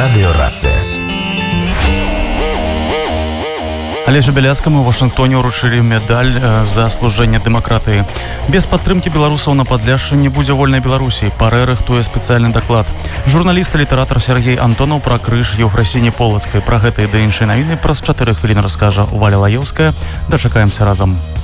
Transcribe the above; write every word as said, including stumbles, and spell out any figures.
Радыёрацыя. Алежу Бяляцкаму ў Вашынгтоне ўручылі медаль за служэнне дэмакратыі. Без падтрымкі беларусаў на Падляшшы не будзе вольнай Беларусі. Парэ рыхтуе спецыяльны даклад. Журналіст і літаратар Сергей Антонаў пра крыж Еўфрасіні Полацкай. Пра гэта і да іншай навіны праз чатыры хвіліны раскажа Валя Лаеўская. Дачакаемся разам.